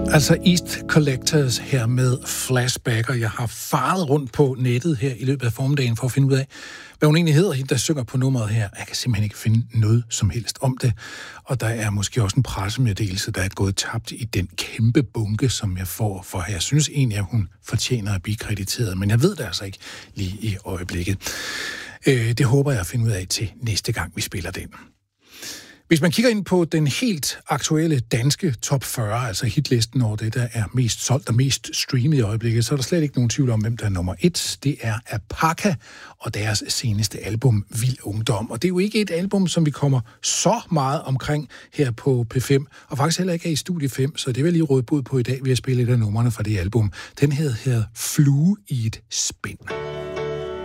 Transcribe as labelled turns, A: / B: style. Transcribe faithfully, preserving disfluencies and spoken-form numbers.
A: Altså East Collectors her med Flashback, og jeg har faret rundt på nettet her i løbet af formiddagen for at finde ud af, hvad hun egentlig hedder, hende der synger på nummeret her. Jeg kan simpelthen ikke finde noget som helst om det, og der er måske også en pressemeddelelse, der er gået tabt i den kæmpe bunke, som jeg får, for jeg synes egentlig, at hun fortjener at blive krediteret, men jeg ved det altså ikke lige i øjeblikket. Det håber jeg at finde ud af til næste gang, vi spiller den. Hvis man kigger ind på den helt aktuelle danske top fyrre, altså hitlisten over det, der er mest solgt og mest streamet i øjeblikket, så er der slet ikke nogen tvivl om, hvem der er nummer et. Det er Apaka og deres seneste album, Vild Ungdom. Og det er jo ikke et album, som vi kommer så meget omkring her på P fem, og faktisk heller ikke er i Studie fem, så det vil jeg lige råde bud på i dag, ved at spille et af numrene fra det album. Den hedder, hedder Flue i et spind.